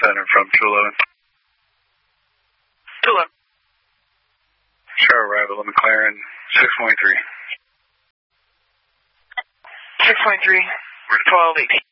Center from 211. 211. Sure, arrival in McLaren 6.3. 6.3. We're 1218.